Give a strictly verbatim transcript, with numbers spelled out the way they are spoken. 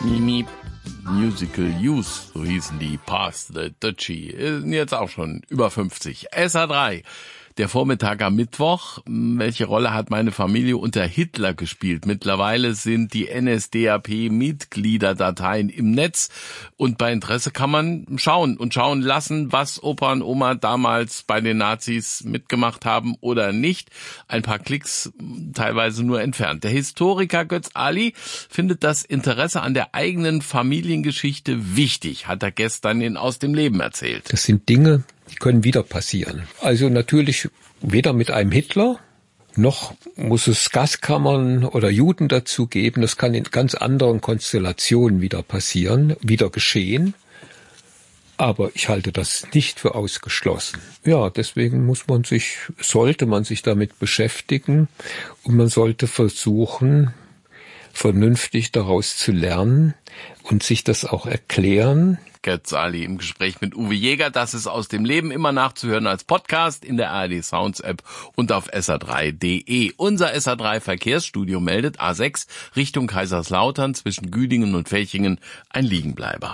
Mimi Musical Youth, so hießen die, Pass the Dutchie, sind jetzt auch schon über fünfzig. S H drei. Der Vormittag am Mittwoch. Welche Rolle hat meine Familie unter Hitler gespielt? Mittlerweile sind die N S D A P-Mitgliederdateien im Netz und bei Interesse kann man schauen und schauen lassen, was Opa und Oma damals bei den Nazis mitgemacht haben oder nicht. Ein paar Klicks teilweise nur entfernt. Der Historiker Götz Ali findet das Interesse an der eigenen Familiengeschichte wichtig, hat er gestern in Aus dem Leben erzählt. Das sind Dinge, die können wieder passieren. Also natürlich weder mit einem Hitler, noch muss es Gaskammern oder Juden dazu geben. Das kann in ganz anderen Konstellationen wieder passieren, wieder geschehen. Aber ich halte das nicht für ausgeschlossen. Ja, deswegen muss man sich, sollte man sich damit beschäftigen und man sollte versuchen, vernünftig daraus zu lernen und sich das auch erklären. Götz Ali im Gespräch mit Uwe Jäger. Das ist Aus dem Leben immer nachzuhören als Podcast in der A R D Sounds App und auf S H drei Punkt de. Unser S H drei Verkehrsstudio meldet A sechs Richtung Kaiserslautern zwischen Güdingen und Fechingen ein Liegenbleiber.